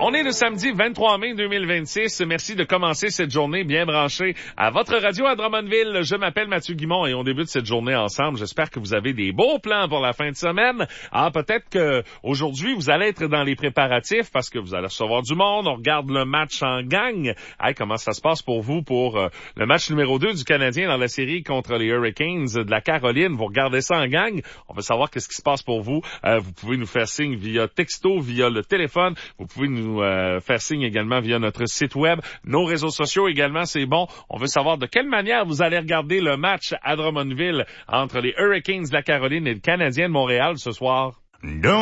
On est le samedi 23 mai 2026. Merci de commencer cette journée bien branchée à votre radio à Drummondville. Je m'appelle Mathieu Guimond et on débute cette journée ensemble. J'espère que vous avez des beaux plans pour la fin de semaine. Peut-être que aujourd'hui vous allez être dans les préparatifs parce que vous allez recevoir du monde. On regarde le match en gang. Comment ça se passe pour vous pour le match numéro 2 du Canadien dans la série contre les Hurricanes de la Caroline? Vous regardez ça en gang. On veut savoir qu'est-ce qui se passe pour vous. Vous pouvez nous faire signe via texto, via le téléphone. Vous pouvez nous faire signe également via notre site web. Nos réseaux sociaux également, c'est bon. On veut savoir de quelle manière vous allez regarder le match à Drummondville entre les Hurricanes de la Caroline et le Canadien de Montréal ce soir.